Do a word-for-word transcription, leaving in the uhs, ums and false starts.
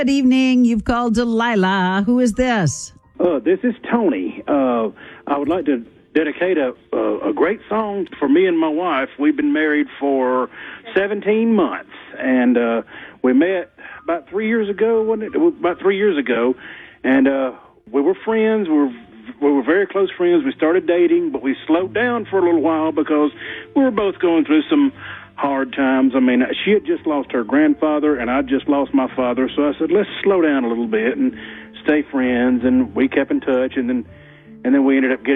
Good evening. You've called Delilah. Who is this? Uh, this is Tony. Uh, I would like to dedicate a, a, a great song for me and my wife. We've been married for seventeen months, and uh, we met about three years ago, wasn't it? About three years ago, and uh, we were friends. We were we were very close friends. We started dating, but we slowed down for a little while because we were both going through some hard times. I mean, she had just lost her grandfather, and I just lost my father. So I said, let's slow down a little bit and stay friends. And we kept in touch, and then and then we ended up getting